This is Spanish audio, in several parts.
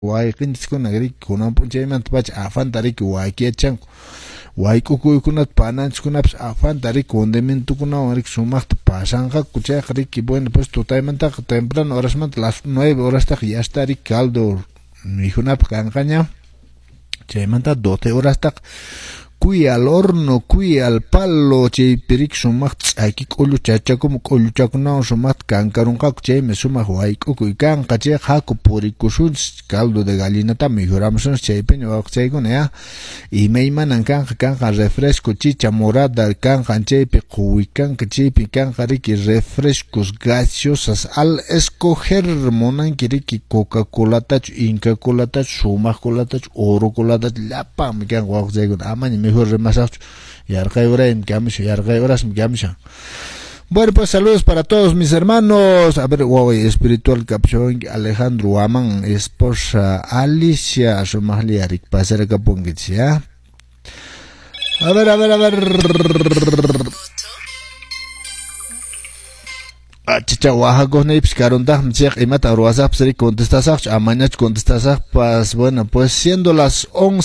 wayqinchikuna rik kunan punchaymanta pacha afanta rik waykiyachanku wayk'ukuykunata pananchikunapas afanta rik condimentokunawan rik sumaqta pashanqaku chayqa rik bueno pues tutaymantaqa temprano horasmanta las 9 horastaq ya está rik caldo mijunapaq kanqaña chaymanta 12 horastaq cuy al horno, cuy al palo, chay pirik sumak aquí k'ulu chachakum k'ulu chakunawan sumak kankarunqaku chaymi sumak wayk'ukuy kanqa chay haku purikusunchis caldo de gallinata mejoramusunchis chaypiña wawqichaykuna ya imaymanan kanqa refresco chicha morada kanqa chaypi quwi kanqa chaypi kanqa riki refrescos gaseosas al escoger monanki riki Coca-Colatachu, Inca Colatachu, sumak Colatachu, oro Colatachu llapami kanqa wawqichaykuna amaña mejor remasado yarqay horas me quedamos. Bueno, pues saludos para todos mis hermanos. A ver, wow, espiritual caption Alejandro Aman, esposa Alicia, Somali Arik Pasar Capongits, ya. A ver. Chicha Oaxaca Neips Caronda y Mata WhatsApp sería contestas a mañana contestas pues bueno pues siendo las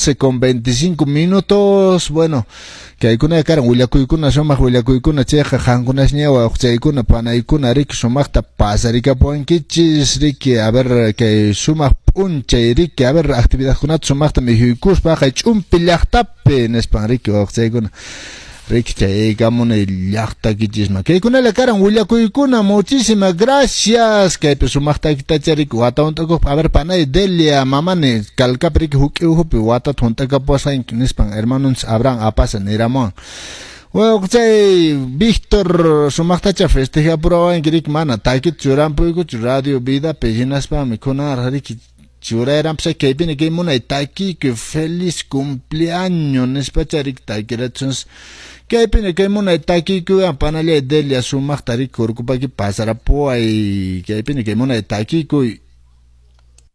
11:25 bueno que hay kuna cara Huillacuicuna Somaj Huillacuicuna Cheja Jangunas Ñewa Chaykuna Panaykuna Rik Somajta Pasarika Puanquichis Riki a ver que Sumaj Punche Riki a ver actividad Kunat Somajta Mejuicus Baja Chumpillachtape en Espanriki o Chaykuna Rikchay gamona llaqta kichisma kaykuna la karan willakuykuna muchísimas gracias kay pesumaqta kitachari watauntaku a ver panay Delia mamane kalkaprik hupi wata tontaka posa inkinispan hermanos Abraham apasa niramon bueno chay Víctor sumaqtacha festeja prueba inkirik mana takit churampuiku radio vida pejinaspa mikuna riki churaram se que viene que mona taki que feliz cumpleaños nespacharik takirachons que viene que mona taki que apanale Delia sumaqtari kurkupa que pasara po ay que viene que mona taki que